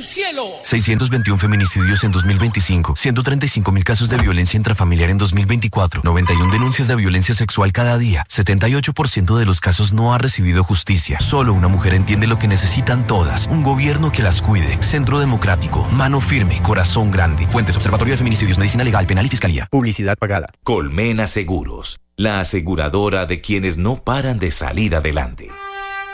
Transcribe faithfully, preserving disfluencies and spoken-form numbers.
cielo. seiscientos veintiún feminicidios en dos mil veinticinco, ciento treinta y cinco mil casos de violencia intrafamiliar en dos mil veinticuatro, noventa y una denuncias de violencia sexual cada día, setenta y ocho por ciento de los casos no ha recibido justicia. Solo una mujer entiende lo que necesitan todas, un gobierno que las cuide. Centro Democrático, mano firme, corazón grande. Fuentes: Observatorio de Feminicidios, Medicina Legal, Penal y Fiscalía. Publicidad pagada. Colmena Seguros, la aseguradora de quienes no paran de salir adelante.